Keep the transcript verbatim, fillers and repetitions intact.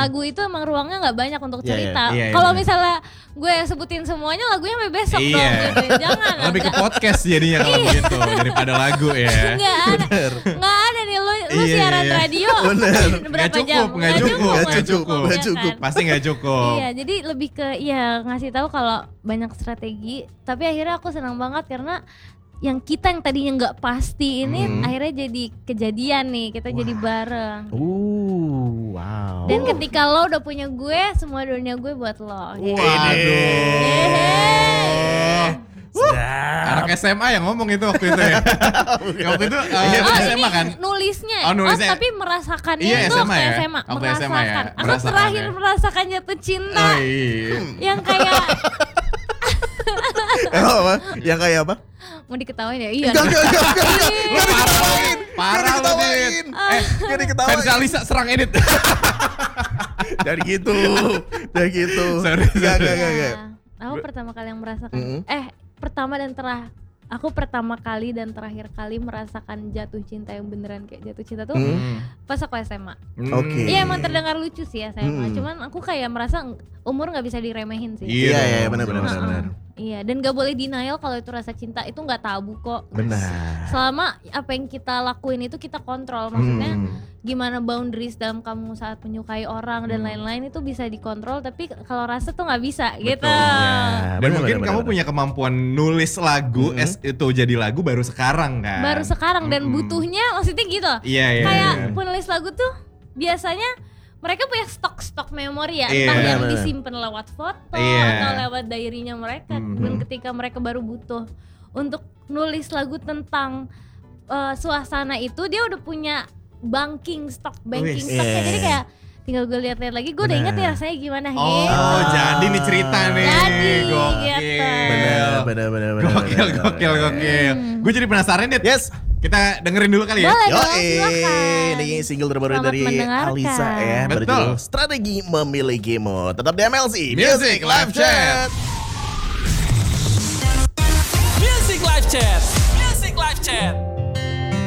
lagu itu emang ruangnya nggak banyak untuk cerita. Yeah, yeah. Yeah, Kalau yeah. misalnya gue sebutin semuanya lagunya sampai besok Iya. dong. Gitu. Jangan. Lebih ke podcast jadinya kalau begitu daripada lagu ya. Nggak ada, nggak ada nih lu, lu Iya, siaran iya. radio Bener. berapa Nggak cukup, jam? nggak cukup, nggak nggak cukup, ya nggak kan? cukup. Pasti nggak cukup. Iya, jadi lebih ke ya ngasih tahu kalau banyak strategi. Tapi akhirnya aku senang banget karena yang kita yang tadinya nggak pasti ini Hmm. akhirnya jadi kejadian nih, kita jadi bareng. Uh, wow. Dan ketika lo udah punya gue, semua dunia gue buat lo. Gitu. Waduh. Sedap. Anak S M A yang ngomong itu waktu itu ya. Waktu itu uh, Oh, S M A ini kan. nulisnya. Oh, nulisnya. tapi merasakannya Iya, itu S M A waktu ya? S M A. Waktu S M A ya? Merasakan. Aku Merasakan terakhir ya? merasakan jatuh cinta. Oh iya. Yang kayak Emang apa? Yang kayak apa? mau diketawain ya? Iya. Enggak, enggak, enggak, enggak. Enggak diketawain. Parah Enggak lu, diketawain. Dit. Eh, enggak diketawain. Fans Alisa serang edit. Dari gitu. Dari gitu. Sorry, Enggak, sorry. enggak, enggak, enggak. Nah, aku pertama kali yang merasakan Mm-mm. eh pertama dan terakhir aku pertama kali dan terakhir kali merasakan jatuh cinta yang beneran kayak jatuh cinta tuh Hmm. pas aku S M A. Oke. Iya emang terdengar lucu sih S M A, Hmm. cuman aku kayak merasa umur nggak bisa diremehin sih. Iya, iya, dong, benar, benar, jelas. benar, benar. Iya, dan gak boleh denial kalau itu rasa cinta, itu gak tabu kok. Benar. Selama apa yang kita lakuin itu kita kontrol, maksudnya Hmm. gimana boundaries dalam kamu saat menyukai orang dan lain-lain itu bisa dikontrol, tapi kalau rasa tuh nggak bisa gitu. Ya, Dan benar, mungkin benar, kamu benar. punya kemampuan nulis lagu, Hmm. es itu jadi lagu baru sekarang kan. Baru sekarang dan Mm-mm. butuhnya maksudnya gitu. Iya, iya. Kayak iya. penulis lagu tuh biasanya mereka punya stok-stok memori ya, Iya. entah yang Benar. disimpan lewat foto Iya. atau lewat diary-nya mereka. Mhm. Dan ketika mereka baru butuh untuk nulis lagu tentang uh, suasana itu, dia udah punya banking stok, banking Wis. stoknya. Iya. Jadi kayak tinggal gue lihat-lihat lagi, gue udah inget Benar. ya rasanya gimana Oh, gitu. jadi nih cerita nih. Jadi, Gokil. gitu. Benar, benar, benar, benar. Gokil, benar, gokil, benar. gokil. Gue jadi penasaran deh. Yes. Kita dengerin dulu kali ya. Boleh Yo, dong, silakan. ini single terbaru Selamat dari mendengarkan. Alisa ya, Betul. berjudul Strategi Memilikimu. Tetap di M L C Music Live Chat.